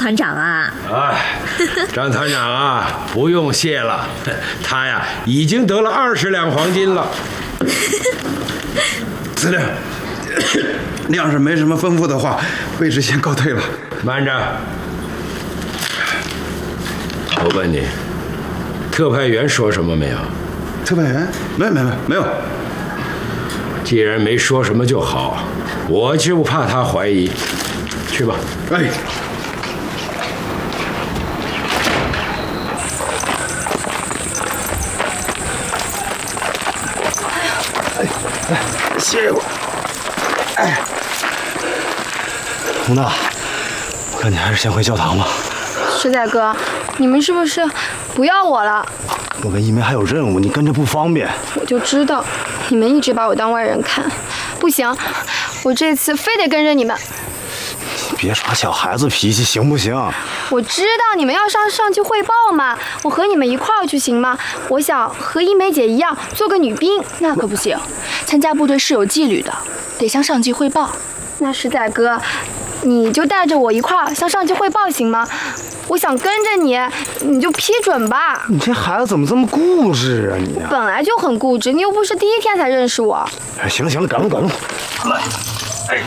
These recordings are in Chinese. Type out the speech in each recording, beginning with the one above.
团长啊！ 哎，张团长啊，不用谢了，他呀已经得了20两黄金了。 司令，要是没什么吩咐的话，卫士先告退了。 慢着，我问你，特派员说什么没有？ 特派员？没有。 既然没说什么就好，我就怕他怀疑。去吧。 哎。歇一会儿。哎， 洪大，我看你还是先回教堂吧。 水仔哥，你们是不是不要我了？ 我跟一梅还有任务，你跟着不方便。 我就知道，你们一直把我当外人看。不行，我这次非得跟着你们。 你别耍小孩子脾气，行不行？ 我知道你们要上去汇报嘛，我和你们一块儿去行吗？我想和一梅姐一样做个女兵。 那可不行，参加部队是有纪律的，得向上级汇报。 那石仔哥，你就带着我一块儿向上级汇报行吗？我想跟着你，你就批准吧。 你这孩子怎么这么固执啊你？ 本来就很固执，你又不是第一天才认识我。 哎，行了，赶路。来，哎。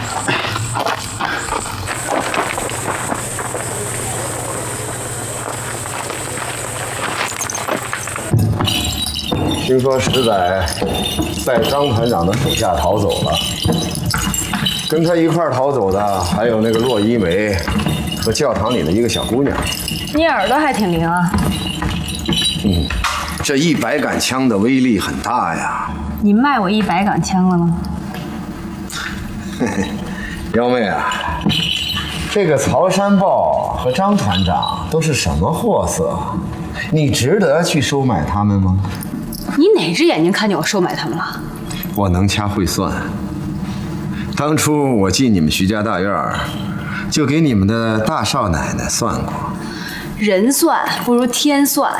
听说石仔在张团长的手下逃走了，跟他一块儿逃走的还有那个骆一梅和教堂里的一个小姑娘。 你耳朵还挺灵啊。 这100杆枪的威力很大呀。 你卖我100杆枪了吗？ 嘿嘿，幺妹啊，这个曹山豹和张团长都是什么货色？你值得去收买他们吗？ 你哪只眼睛看见我收买他们了？ 我能掐会算。当初我进你们徐家大院，就给你们的大少奶奶算过。 人算不如天算。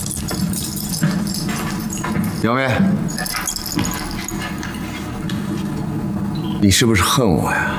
姚妹，你是不是恨我呀？